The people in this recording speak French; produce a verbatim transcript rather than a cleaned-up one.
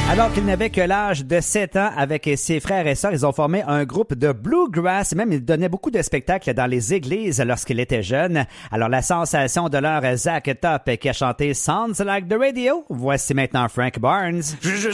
Alors qu'il n'avait que l'âge de sept ans, avec ses frères et sœurs, ils ont formé un groupe de bluegrass. Même, il donnait beaucoup de spectacles dans les églises lorsqu'il était jeune. Alors, la sensation de leur Zach Top qui a chanté Sounds Like the Radio. Voici maintenant Frank Barnes. Je, je